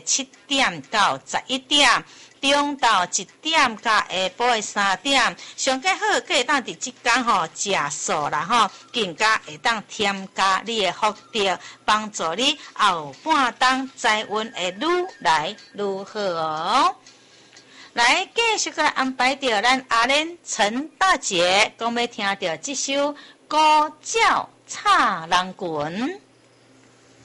7点到11点。中昼1点到下晡的3点，上计好，可会当伫即天吼食素啦吼，更加会当添加你的福德，帮助你后半冬财运会愈来愈好哦。来，继续来安排着咱阿莲陈大姐，讲要听着这首《歌叫插人群》。